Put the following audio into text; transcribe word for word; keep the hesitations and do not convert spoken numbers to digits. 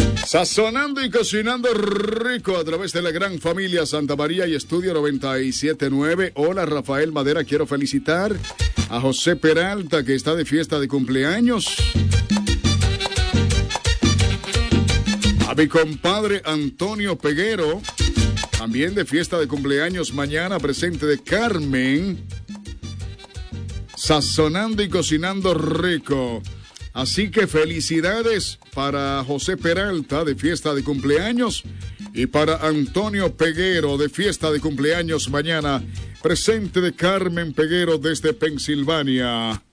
Sazonando y cocinando rico a través de la gran familia Santa María y Estudio noventa y siete punto nueve. Hola, Rafael Madera, quiero felicitar a José Peralta, que está de fiesta de cumpleaños. A mi compadre Antonio Peguero, también de fiesta de cumpleaños mañana, presente de Carmen. Sazonando y cocinando rico. Así que felicidades para José Peralta de fiesta de cumpleaños y para Antonio Peguero de fiesta de cumpleaños mañana, presente de Carmen Peguero desde Pensilvania.